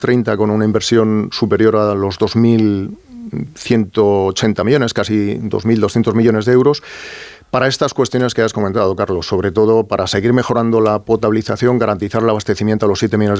2030 con una inversión superior a los 2.180 millones, casi 2.200 millones de euros, para estas cuestiones que has comentado, Carlos, sobre todo para seguir mejorando la potabilización, garantizar el abastecimiento a los 7 millones